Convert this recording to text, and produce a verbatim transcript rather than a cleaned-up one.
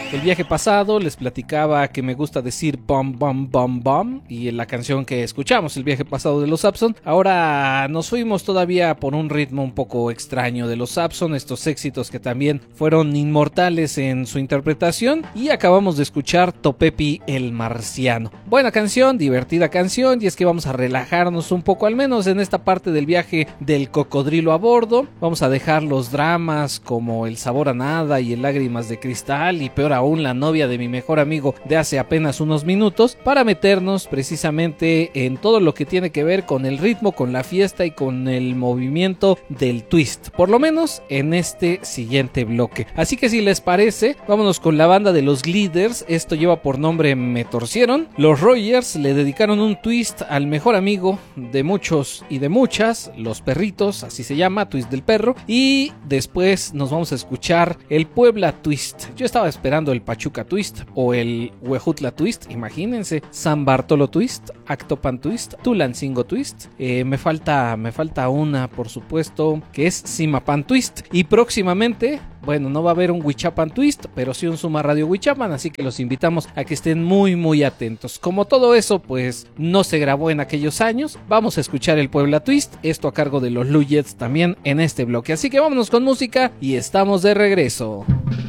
El viaje pasado les platicaba que me gusta decir bum bum bum bum y en la canción que escuchamos, el viaje pasado de los Saxon. Ahora nos fuimos todavía por un ritmo un poco extraño de los Saxon, estos éxitos que también fueron inmortales en su interpretación, y acabamos de escuchar Topepi el Marciano. Buena canción, divertida canción, y es que vamos a relajarnos un poco, al menos en esta parte del viaje del cocodrilo a bordo. Vamos a dejar los dramas como El sabor a nada y el Lágrimas de cristal, y peor aún La novia de mi mejor amigo de hace apenas unos minutos, para meternos precisamente en todo lo que tiene que ver con el ritmo, con la fiesta y con el movimiento del twist, por lo menos en este siguiente bloque. Así que si les parece, vámonos con la banda de los Glitters. Esto lleva por nombre Me Torcieron. Los Rogers le dedicaron un twist al mejor amigo de muchos y de muchas, Los Perritos, así se llama, Twist del Perro, y después nos vamos a escuchar el Puebla Twist. Yo estaba esperando el Pachuca Twist o el Huejutla Twist, imagínense, San Bartolo Twist, Actopan Twist, Tulancingo Twist, eh, me falta me falta una, por supuesto, que es Simapan Twist, y próximamente, bueno, no va a haber un Huichapan Twist, pero sí un Suma Radio Huichapan, así que los invitamos a que estén muy muy atentos. Como todo eso pues no se grabó en aquellos años, vamos a escuchar el Puebla Twist, esto a cargo de los Lujets también en este bloque, así que vámonos con música y estamos de regreso.